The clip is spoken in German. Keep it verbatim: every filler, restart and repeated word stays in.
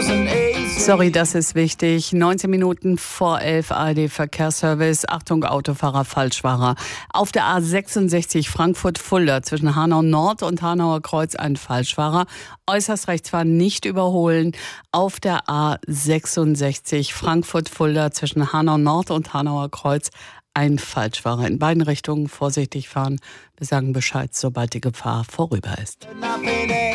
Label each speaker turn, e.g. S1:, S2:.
S1: Sorry, das ist wichtig. neunzehn Minuten vor elf, A R D-Verkehrsservice. Achtung, Autofahrer, Falschfahrer. Auf der A sechsundsechzig Frankfurt-Fulda zwischen Hanau Nord und Hanauer Kreuz ein Falschfahrer. Äußerst rechts fahren, nicht überholen. Auf der A sechsundsechzig Frankfurt-Fulda zwischen Hanau Nord und Hanauer Kreuz ein Falschfahrer. In beiden Richtungen vorsichtig fahren. Wir sagen Bescheid, sobald die Gefahr vorüber ist.